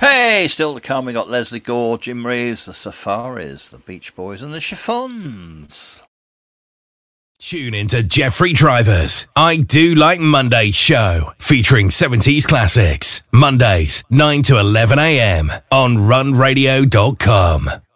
Hey, still to come, we got Leslie Gore, Jim Reeves, the Safaris, the Beach Boys, and the Chiffons. Tune into Jeffrey Driver's I Do Like Mondays show, featuring 70s classics. Mondays, 9 to 11 a.m. on runradio.com.